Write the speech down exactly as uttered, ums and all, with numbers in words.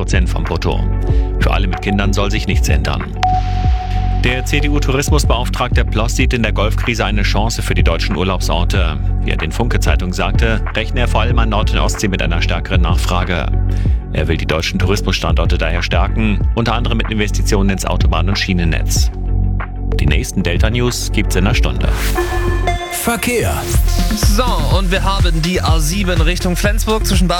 Prozent vom Brutto. Für alle mit Kindern soll sich nichts ändern. Der C D U-Tourismusbeauftragte Ploss sieht in der Golfkrise eine Chance für die deutschen Urlaubsorte. Wie er den Funke-Zeitung sagte, rechne er vor allem an Nord- und Ostsee mit einer stärkeren Nachfrage. Er will die deutschen Tourismusstandorte daher stärken, unter anderem mit Investitionen ins Autobahn- und Schienennetz. Die nächsten Delta-News gibt's in einer Stunde. Verkehr. So, und wir haben die A sieben Richtung Flensburg zwischen Bad